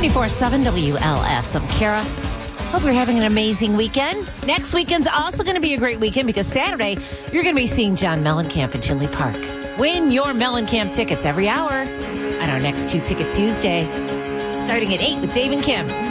94.7 WLS. I'm Kara. Hope you're having an amazing weekend. Next weekend's also going to be a great weekend because Saturday, you're going to be seeing John Mellencamp in Tinley Park. Win your Mellencamp tickets every hour on our next 2 Ticket Tuesday, starting at 8 with Dave and Kim.